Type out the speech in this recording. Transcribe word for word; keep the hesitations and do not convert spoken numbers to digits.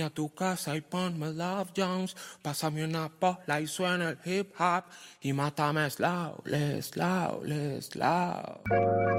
a tu casa y ponme Love Jones. Pásame una bola y suena el hip hop. Y mátame slow, slow, slow.